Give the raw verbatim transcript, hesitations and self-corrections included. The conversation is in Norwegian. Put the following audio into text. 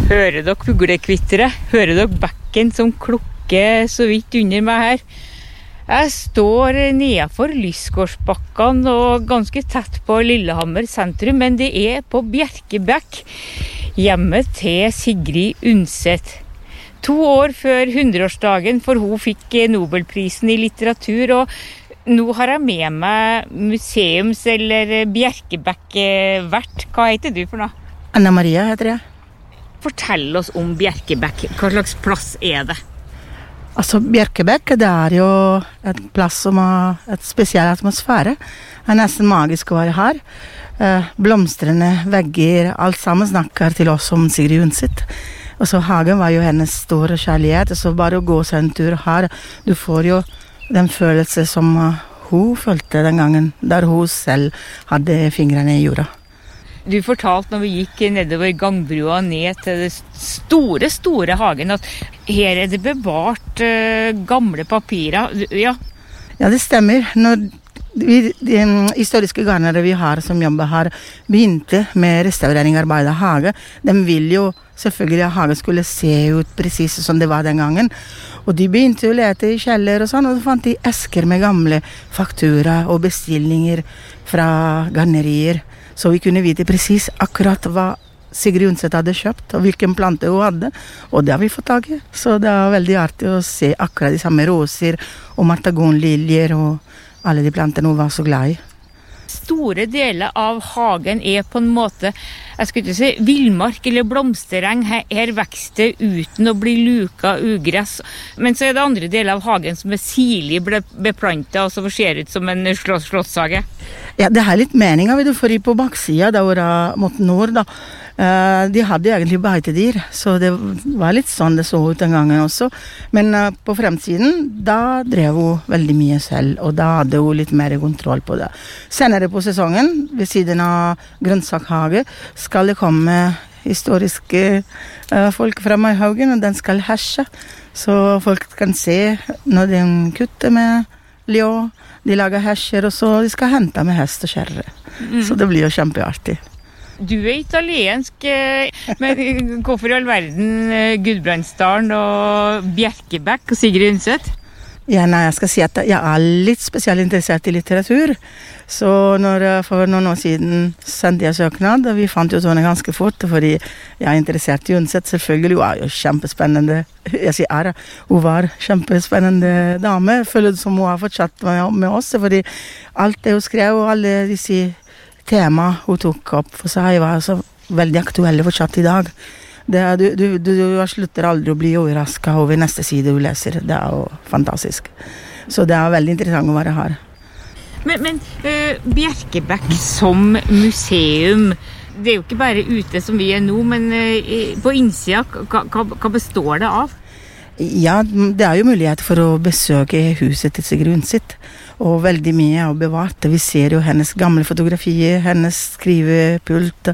Hører dere fuglekvittere? Hører dere bekken som klukker så vidt under meg her? Jeg står nedenfor Lysgårdsbakken og ganske tett på Lillehammer sentrum, men det er på Bjerkebekk, hjemmet til Sigrid Undset. To år før hundreårsdagen, for hun fikk Nobelprisen i litteratur, og nå har jeg med meg museums- eller Bjerkebekk-vert. Hva heter du for noe? Anna Maria heter jeg. Fortell oss om Bjerkebekk. Hva slags plass er det? Altså, Bjerkebekk, det er jo et plass som har et spesiell atmosfære. Det er nesten magisk å være her. Eh, blomstrende vegger, alt sammen snakker til oss om Sigrid Undset. Og så hagen var jo hennes store kjærlighet, så bare å gå seg en tur her, du får jo den følelse som hun følte den gangen, der hun selv hadde fingrene i jorda. Du fortalte når vi gikk nedover gangbrua ned til det store, store hagen, at her er det bevart uh, gamle papirer. Ja. Ja, det stemmer. Når vi, de historiske garnere vi har som jobber her, begynte med restaureringarbeid av hage, de vil jo selvfølgelig at hagen skulle se ut precis som det var den gangen. Og de begynte å lete i kjeller og sånn, og så fant de esker med gamle faktura og bestillinger fra garnerier. Så vi kunne vite precis akkurat hva Sigrid Undset hadde kjøpt, og hvilken plante hun hadde. Og det har vi fått tak i. Så det er veldig artig å se akkurat de samme roser og martagonliljer og alle de plantene hun var så glad i. Store deler av hagen er på en måte, jeg skulle ikke si, villmark eller blomstereng. Her, her vekster uten å bli luka ugress. Men så er det andre deler av hagen som er sirlig beplantet, og som ser ut som en slåss, slottshage. Ja, det er litt meningen, vet du, for på baksida, da var det mot nord, da, uh, de hadde egentlig beitedyr, så det var litt sånn det så ut den gangen også. Men uh, på fremsiden, da drev hun veldig mye selv, og da hadde hun litt mer kontroll på det. Senere på sesongen, ved siden av grønnsakshage, skal det komme historiske uh, folk fra Maihaugen, og den skal herse, så folk kan se når de kutter med ljå. De lager hesjer, og så de skal hente med hest og kjerre. Mm. Så det blir jo kjempeartig. Du er italiensk, men hvorfor i all verden Gudbrandsdalen og Bjerkebekk og Sigrid Undset? Ja, nei, jeg skal si at jeg er litt spesielt interessert i litteratur. Så når, for noen år siden sendte jeg søknad, og vi fant jo sånne ganske fort, fordi jeg er interessert i Undset. Selvfølgelig, hun er jo kjempespennende. Jeg sier ære, hun var kjempespennende dame. Jeg føler det som hun har fortsatt med, med oss, fordi alt det hun skrev, og alle disse tema hun tok opp for seg, var så veldig aktuelle fortsatt i dag. Det er, du, du, du, du slutter aldri å bli overrasket over neste side du leser. Det er jo fantastisk. Så det er veldig interessant å være her. Men, men uh, Bjerkebekk som museum, det er jo ikke bare ute som vi er nå, men uh, på innsida, hva, hva, hva består det av? Ja, det er jo mulighet for å besøke huset til Sigrid Undset, og veldig mye er bevart. Vi ser jo hennes gamle fotografier, hennes skrivepult,